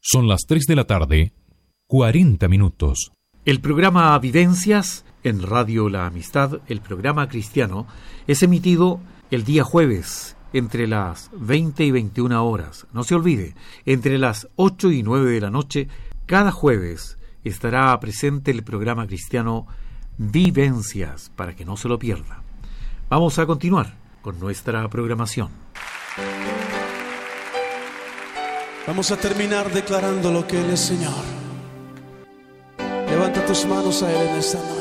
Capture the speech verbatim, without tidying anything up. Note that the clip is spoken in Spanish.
Son las tres de la tarde, cuarenta minutos. El programa Vivencias en Radio La Amistad, el programa cristiano, es emitido el día jueves entre las veinte y veintiuna horas. No se olvide, entre las ocho y nueve de la noche, cada jueves estará presente el programa cristiano Vivencias, para que no se lo pierda. Vamos a continuar con nuestra programación. Vamos a terminar declarando lo que Él es Señor. Levanta tus manos a Él en esta noche.